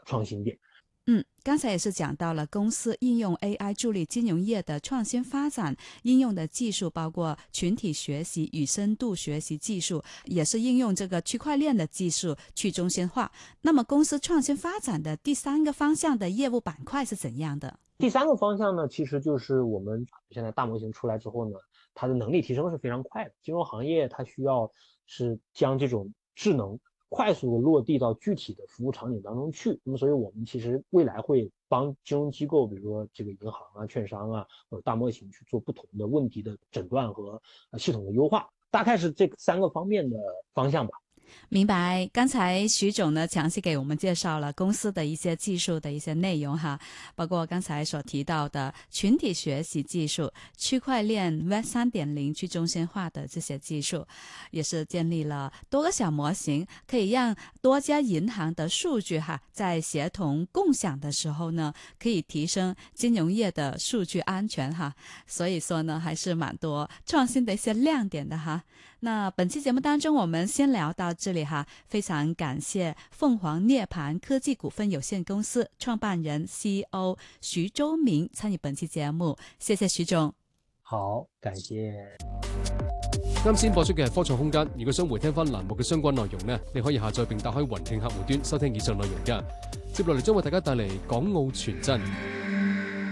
创新点。 刚才也是讲到了公司应用 AI 助力金融业的创新发展，应用的技术包括群体学习与深度学习技术，也是应用这个区块链的技术去中心化。那么公司创新发展的第三个方向的业务板块是怎样的？ 第三个方向呢，其实就是我们现在大模型出来之后呢，它的能力提升是非常快的。金融行业它需要是将这种智能快速的落地到具体的服务场景当中去。那么，所以我们其实未来会帮金融机构，比如说这个银行啊、券商啊，大模型去做不同的问题的诊断和系统的优化，大概是这三个方面的方向吧。 明白，刚才徐总呢详细给我们介绍了公司的一些技术的一些内容哈，包括刚才所提到的群体学习技术、区块链 Web 3.0去中心化的这些技术，也是建立了多个小模型，可以让多家银行的数据哈在协同共享的时候呢，可以提升金融业的数据安全哈。所以说呢，还是蛮多创新的一些亮点的哈。那本期节目当中我们先聊到这里哈，非常感谢凤凰涅槃科技股份有限公司创办人 CEO 徐周明参与本期節目，謝謝徐總。 好，感謝。 啱先播出嘅係科創空間，如果想回聽翻欄目嘅相關內容呢，你可以下載並打開雲聽客戶端收聽以上內容㗎。接落嚟將為大家帶嚟港澳傳真。